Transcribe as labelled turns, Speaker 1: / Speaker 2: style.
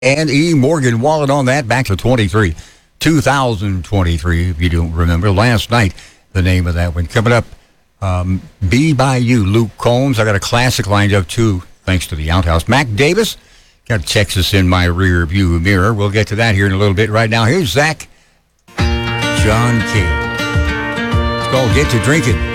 Speaker 1: and E. Morgan Wallen on that, back to 2023, if you don't remember. Last night, the name of that one. Coming up, Be By You, Luke Combs. I got a classic lined up, too, thanks to the Outhouse. Mac Davis, got Texas in my rear view mirror. We'll get to that here in a little bit. Right now, here's Zach John King. It's called Get to Drinking.